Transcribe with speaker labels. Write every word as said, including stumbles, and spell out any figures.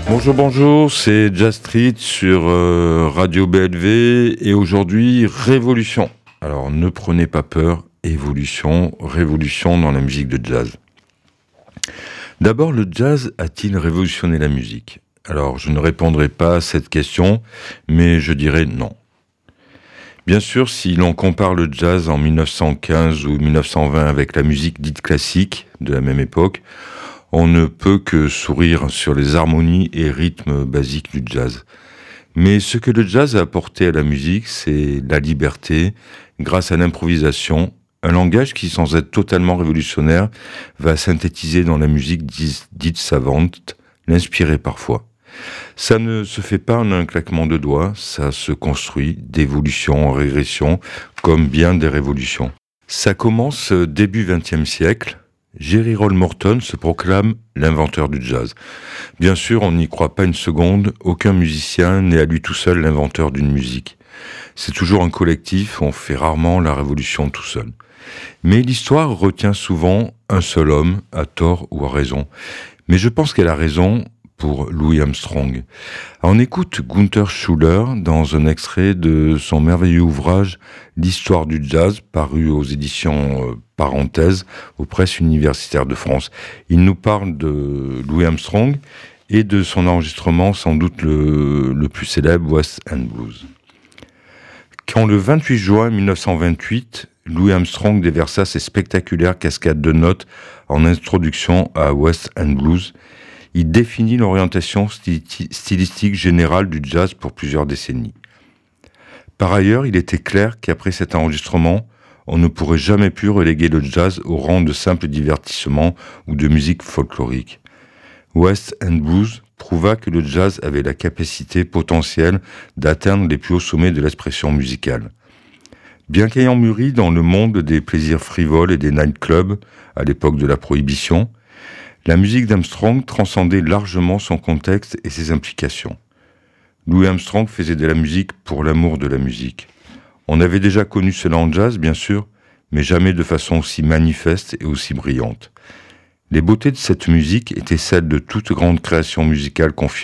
Speaker 1: Bonjour, bonjour, c'est Jazz Street sur euh, Radio B L V et aujourd'hui, Révolution. Alors ne prenez pas peur, évolution, révolution dans la musique de jazz. D'abord, le jazz a-t-il révolutionné la musique ? Alors je ne répondrai pas à cette question, mais je dirais non. Bien sûr, si l'on compare le jazz en mille neuf cent quinze ou mille neuf cent vingt avec la musique dite classique de la même époque, on ne peut que sourire sur les harmonies et rythmes basiques du jazz. Mais ce que le jazz a apporté à la musique, c'est la liberté, grâce à l'improvisation, un langage qui, sans être totalement révolutionnaire, va synthétiser dans la musique dite savante, l'inspirer parfois. Ça ne se fait pas en un claquement de doigts, ça se construit d'évolution en régression, comme bien des révolutions. Ça commence début vingtième siècle. Jerry Roll Morton se proclame l'inventeur du jazz. Bien sûr, on n'y croit pas une seconde, aucun musicien n'est à lui tout seul l'inventeur d'une musique. C'est toujours un collectif, on fait rarement la révolution tout seul. Mais l'histoire retient souvent un seul homme, à tort ou à raison. Mais je pense qu'elle a raison pour Louis Armstrong. On écoute Gunther Schuller dans un extrait de son merveilleux ouvrage « L'histoire du jazz » paru aux éditions euh, Parenthèse aux presses universitaires de France. Il nous parle de Louis Armstrong et de son enregistrement sans doute le, le plus célèbre, West End Blues. Quand le vingt-huit juin mille neuf cent vingt-huit, Louis Armstrong déversa ses spectaculaires cascades de notes en introduction à West End Blues, il définit l'orientation stylistique générale du jazz pour plusieurs décennies. Par ailleurs, il était clair qu'après cet enregistrement, on ne pourrait jamais plus reléguer le jazz au rang de simple divertissement ou de musique folklorique. West End Blues prouva que le jazz avait la capacité potentielle d'atteindre les plus hauts sommets de l'expression musicale. Bien qu'ayant mûri dans le monde des plaisirs frivoles et des nightclubs à l'époque de la Prohibition, la musique d'Armstrong transcendait largement son contexte et ses implications. Louis Armstrong faisait de la musique pour l'amour de la musique. On avait déjà connu cela en jazz, bien sûr, mais jamais de façon aussi manifeste et aussi brillante. Les beautés de cette musique étaient celles de toute grande création musicale confirmée.